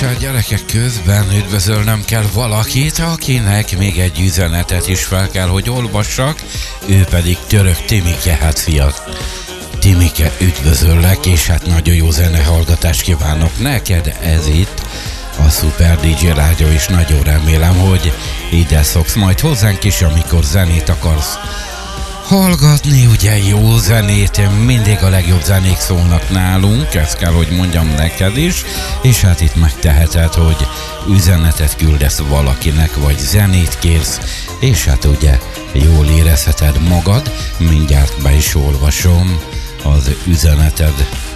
bocsánat gyerekek, közben üdvözölnöm kell valakit, akinek még egy üzenetet is fel kell, hogy olvassak, ő pedig Török Timike. Hát szia Timike, üdvözöllek, és hát nagyon jó zenehallgatást kívánok neked, ez itt a Super DJ Rádió, és nagyon remélem, hogy ide szoksz majd hozzánk is, amikor zenét akarsz hallgatni, ugye jó zenét, mindig a legjobb zenék szólnak nálunk, ezt kell, hogy mondjam neked is, és hát itt megteheted, hogy üzenetet küldesz valakinek, vagy zenét kérsz, és hát ugye jól érezheted magad, mindjárt be is olvasom az üzeneted